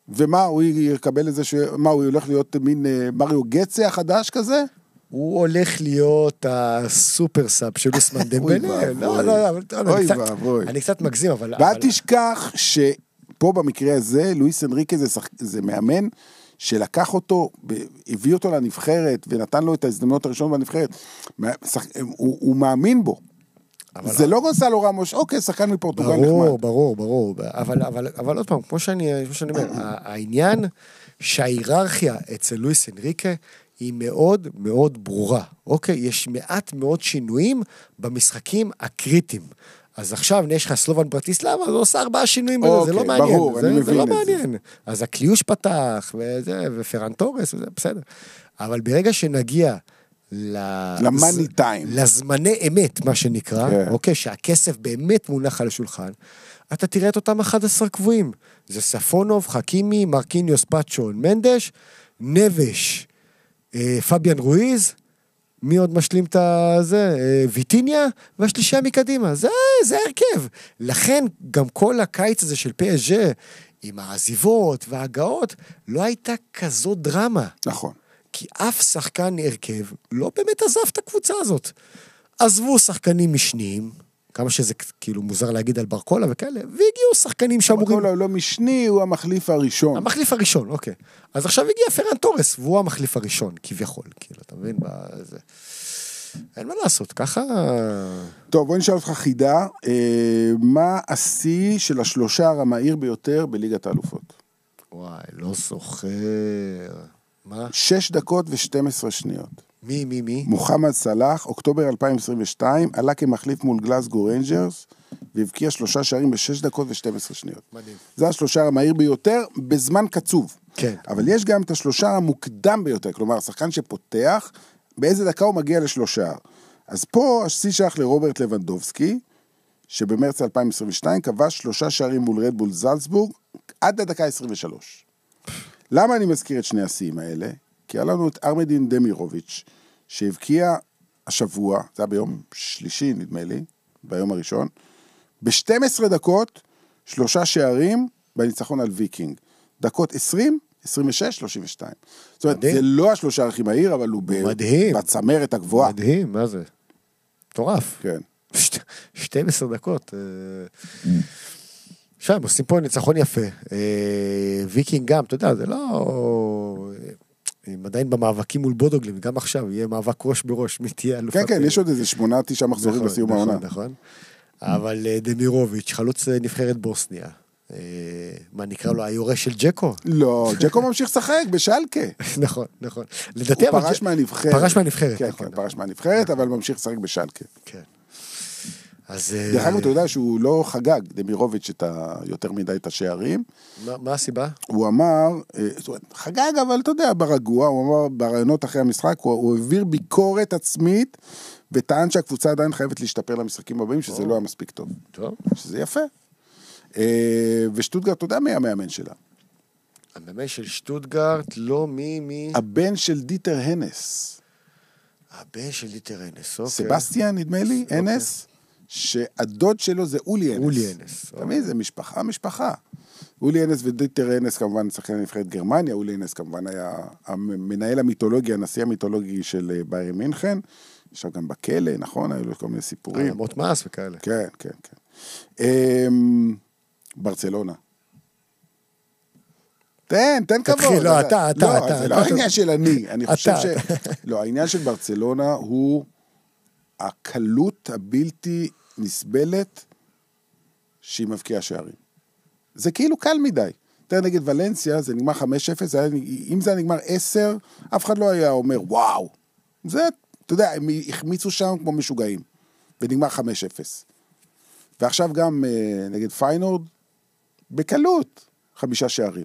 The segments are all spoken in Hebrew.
ומה, הוא יקבל את זה, מה, הוא הולך להיות מין מריו גצה החדש כזה? הוא הולך להיות הסופר סאב של אוסמן דמבלה. אני קצת מגזים, אבל... ואל תשכח שפה במקרה הזה, לואיס אנריקה זה מאמן, שלקח אותו, הביא אותו לנבחרת, ונתן לו את ההזדמנות הראשון בנבחרת. הוא מאמין בו. זה לא גונסלו רמוס, אוקיי, שחקן מפורטוגל נחמד. ברור. אבל עוד פעם, כמו שאני אומר, העניין שההיררכיה אצל לואיס אנריקה היא מאוד מאוד ברורה. אוקיי, יש מעט מאוד שינויים במשחקים הקריטיים. אז עכשיו יש לך סלובן ברטיסלבה, אז הוא עושה 4 שינויים, זה לא מעניין. ברור, אני מבין את זה. זה לא מעניין. אז הקליוש פתח, ופרן טורס, וזה בסדר. אבל ברגע שנגיע למאני טיים. לזמני אמת, מה שנקרא, אוקיי, שהכסף באמת מונח על השולחן, אתה תראה את אותם 11 קבועים. זה ספונוב, חכימי, מרקיניוס, פאצ'ו, מנדש, נבש, פביאן רואיז, מי עוד משלים את זה? ויטיניה, והשלישיה מקדימה. זה הרכב. לכן, גם כל הקיץ הזה של PSG, עם העזיבות וההגעות, לא הייתה כזו דרמה. נכון. כי אף שחקן הרכב לא באמת עזב את הקבוצה הזאת. עזבו שחקנים משניים, כמה שזה כאילו מוזר להגיד על ברקולה וכאלה, והגיעו שחקנים שאמורים... ברקולה הוא לא משני, הוא המחליף הראשון. המחליף הראשון, אוקיי. אז עכשיו הגיע פרן טורס, והוא המחליף הראשון, כביכול, כאילו, אתה מבין? אין מה לעשות, ככה... טוב, בוא נשאל אותך חידה, מה השיא של השלושה המהיר ביותר בליגת האלופות? וואי, לא זוכר... מה? 6 דקות ו-12 שניות. מי? מוחמד סלאח, אוקטובר 2022, עלה כמחליף מול גלאסגו ריינג'רס, והבקיע 3 שערים ב6 דקות ו-12 שניות. מדהים. זה השלושה המהיר ביותר, בזמן קצוב. כן. אבל יש גם את השלושה המוקדם ביותר, כלומר, השחקן שפותח, באיזה דקה הוא מגיע לשלושה. אז פה השיא שייך לרוברט לבנדובסקי, שבמרץ 2022 כבש 3 שערים מול רדבול זלצבורג, עד הדקה 23. למה אני מזכיר את שני השיאים האלה? כי היה לנו את ארמדין דמירוביץ', שהבקיע השבוע, זה היה ביום שלישי נדמה לי, ביום הראשון, ב-12 דקות, 3 שערים בניצחון על ויקינג. דקות 20, 26, 32. זאת אומרת, זה לא השלושה הכי מהיר, אבל הוא בצמרת הגבוהה. מדהים, מה זה? מטורף. כן. 12 דקות. עכשיו, עושים פה ניצחון יפה. ויקינג גם, אתה יודע, זה לא... הם עדיין במאבקים מול בודוגלים, גם עכשיו יהיה מאבק ראש בראש, מי תהיה אלופת... כן, כן, יש עוד איזה 8-9 מחזורים בסיום העונה. נכון. אבל דמירוביץ', חלוץ נבחרת בוסניה. מה נקרא לו, היורש של ג'קו? לא, ג'קו ממשיך לשחק בשלקה. נכון. הוא פרש מהנבחרת. פרש מהנבחרת, כן, פרש מהנבחרת, אבל ממשיך לשחק בשלקה. כן. דרך אגב, אתה יודע שהוא לא חגג, דמירוביץ' יותר מדי את השערים. מה הסיבה? הוא אמר, חגג, אבל אתה יודע, ברגוע, הוא אמר, ברעיונות אחרי המשחק, הוא העביר ביקורת עצמית, וטען שהקבוצה עדיין חייבת להשתפר למשחקים הבאים, שזה לא היה מספיק טוב. שזה יפה. ושטוטגרט, אתה יודע מי המאמן שלה? המאמן של שטוטגרט, לא מי... הבן של דיטר הנס. הבן של דיטר הנס, אוקיי. סבסטיאן, נדמה לי, הנס, שהדוד שלו זה אולי הנס. אולי הנס. תמיד זה משפחה. אולי הנס ודיטר הנס כמובן שחקן נבחרת גרמניה, אולי הנס כמובן היה המנהל המיתולוגי, הנשיא המיתולוגי של ביירן מינכן, עכשיו גם בכלא, נכון? היו לו כל מיני סיפורים. עמות מס וכאלה. כן. ברצלונה. תן כבוד. לא, אתה. זה לא העניין של אני חושב לא, העניין של ברצלונה הוא הקלות הבלתי נסבלת שהיא מבקיעה שערים. זה כאילו קל מדי. תראה, נגד ולנסיה, זה נגמר 5-0, אם זה נגמר 10, אף אחד לא היה אומר, וואו. זה, אתה יודע, הם החמיצו שם כמו משוגעים. ונגמר 5-0. ועכשיו גם נגד פיינורד, בקלות, 5 שערים.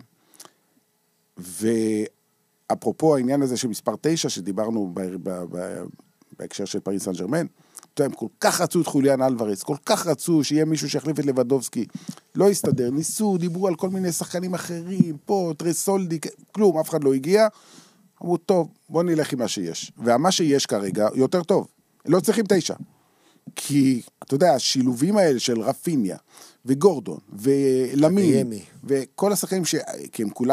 ואפרופו העניין הזה של מספר 9, שדיברנו בהקשר של פריס סן ז'רמן, הם כל כך רצו את חוליאן אלוורס, כל כך רצו שיהיה מישהו שיחליף את לבנדובסקי, לא הסתדר, ניסו, דיברו על כל מיני שחקנים אחרים, פה, טרסולדי, כלום, אף אחד לא הגיע, אמרו, טוב, בוא נלך עם מה שיש. ומה שיש כרגע יותר טוב, לא צריכים 9. כי, אתה יודע, השילובים האלה של רפיניה, וגורדון, ולמין, וכל השחקנים כי הם כולם